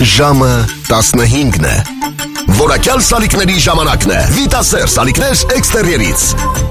Ժամը 15-ն է։ Որակյալ սալիկների ժամանակն է։ Վիտասեր սալիկներ էքստերիերից։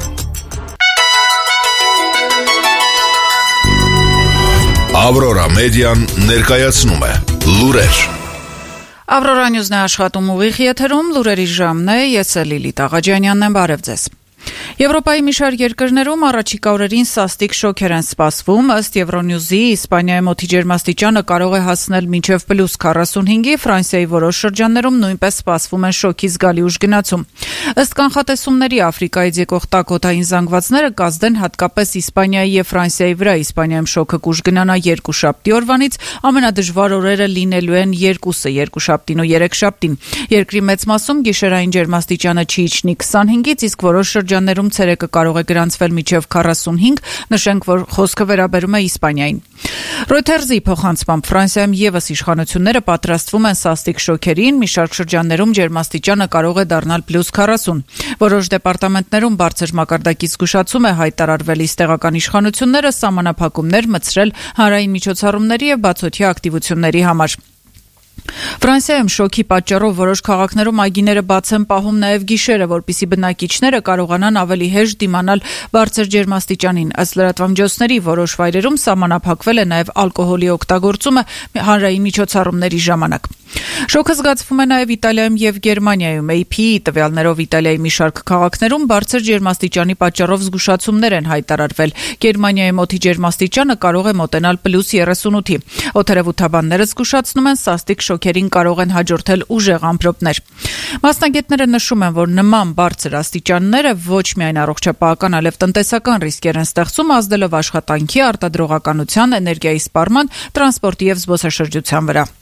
Ավրորա մեդիան ներկայացնում է լուրեր։ Ավրորա նյուզն է աշխատում ուղիղ եթերում, լուրերի ժամն է, ես է Լիլիթ Աղաջանյանն եմ, բարև ձեզ։ Եվրոպայի մի շարք երկրներում առաջիկա օրերին սաստիկ շոքեր են սպասվում, ըստ Եվրոնյուզի, Իսպանիայում օդի ջերմաստիճանը կարող է հասնել մինչև +45-ի, Ֆրանսիայի որոշ շրջաններում նույնպես սպասվում են շոկի զգալի ուժգնացում։ Ըստ կանխատեսումների, Աֆրիկայից եկող տաք-օդային զանգվածները կազդեն հատկապես Իսպանիայի եւ Ֆրանսիայի վրա։ Իսպանիայում շոկը կուժգնանա երկուշաբթի օրվանից, ամենադժվար օրերը լինելու են երկուսը՝ երկուշաբթին ու երեքշաբթին։ Երկրի մեծ մասում գիշերային ջերմաստիճանը չի իջնի 25-ից, իսկ որոշ շրջաններում ցերեկը կարող է գրանցվել մինչև 45, նշենք, որ խոսքը վերաբերում է Իսպանիային։ Reuters-ի փոխանցմամբ Ֆրանսիայում եւս իշխանությունները պատրաստվում են սաստիկ շոքերին, մի շարք շրջաններում ջերմաստիճանը կարող է դառնալ +40։ Որոշ դեպարտամենտներում բարձր մակարդակի զգուշացում է հայտարարվել, իսկ տեղական իշխանությունները սահմանափակումներ մտցրել հանրային միջոցառումների եւ բացօթյա ակտիվությունների համար։ Ֆրանսիայում շոկի պատճառով որոշ քաղաքներում այգիները բաց են պահում նաև գիշերը, որպեսզի բնակիչները կարողանան ավելի հեշտ դիմանալ բարձր ջերմաստիճանին։ Ըստ լրատվամիջոցների, որոշ վայրերում սահմանափակվել է նաև ալկոհոլի օգտագործումը հանրային միջոցառումների ժամանակ։ Շոկը զգացվում է նաև Իտալիայում եւ Գերմանիայում։ AP-ի տվյալներով Իտալիայի մի շարք քաղաքներում բարձր ջերմաստիճանի պատճառով զգուշացումներ են հայտարարվել։ Գերմանիայում օդի ջերմաստիճանը կարող է մոտենալ +38-ի։ Օդերևութաբանները զգուշացնում են, սաստիկ շոքերին կարող են հաջորդել ուժեղ ամպրոպներ։ Մասնագետները նշում են, որ նման բարձր աստիճանները ոչ միայն առողջապահական, այլև տնտեսական ռիսկեր են ստեղծում, ազդելով աշխատանքի, արտադրողականության, էներգիայի սպառման, տրանսպորտի եւ զբոսաշրջության վրա։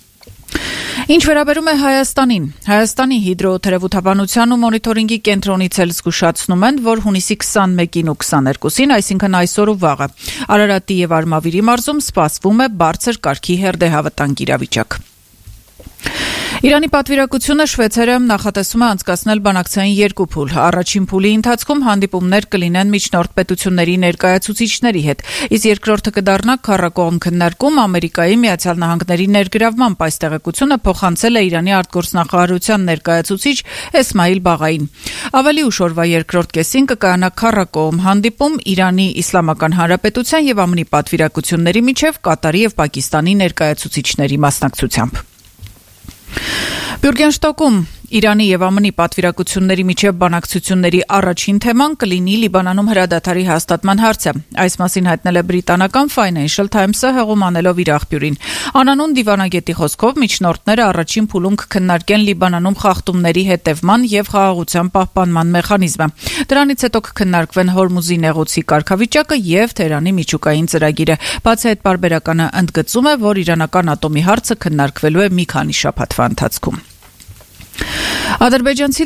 Ինչ վերաբերում է Հայաստանին, Հայաստանի հիդրոօդերևութաբանության ու մոնիտորինգի կենտրոնից էլ զգուշացնում են, որ հունիսի 21-ին ու 22-ին, այսինքն այսօր ու վաղը, Արարատի եւ Արմավիրի մարզում սպասվում է բարձր կարգի հերթեհավտանգ իրավիճակ։ Իրանի պատվիրակությունը Շվեյցարիայում նախատեսում է անցկացնել բանակցային երկու փուլ։ Առաջին փուլի ընթացքում հանդիպումներ կլինեն միջնորդ պետությունների ներկայացուցիչների հետ, իսկ երկրորդը կդառնա քառակողմ քննարկում Ամերիկայի Միացյալ Նահանգների ներգրավմամբ։ Այս տեղեկությունը փոխանցել է Իրանի արտգործնախարարության ներկայացուցիչ Էսմայիլ Բաղային։ Ավելի ուշ օրվա երկրորդ կեսին կկայանա քառակողմ հանդիպում Իրանի Իսլամական Հանրապետության եւ ԱՄՆ պատվիրակությունների միջև Կատարի եւ Պակիստանի ներկայացուցիչների մասնակցությամբ։ Բյուրգենշտոկում Իրանի եւ ԱՄՆ պատվիրակությունների միջև բանակցությունների առաջին թեման կլինի Լիբանանում հրադադարի հաստատման հարցը։ Այս մասին հայտնել է բրիտանական Financial Times-ը հեղումանելով իր աղբյուրին։ Անանուն դիվանագետի խոսքով միջնորդները առաջին փուլում կքննարկեն Լիբանանում խախտումների հետևման եւ խաղաղության պահպանման մեխանիզմը։ Դրանից հետո կքննարկվեն Հորմուզի նեղուցի կարգավիճակը եւ Թեհրանի միջուկային ծրագիրը։ Բացի այդ, պարբերականը ընդգծում է, որ իրանական ատոմի հարցը քննարկվելու է մի քանի շաբաթվա ընթացքում։ Ադրբեջանցի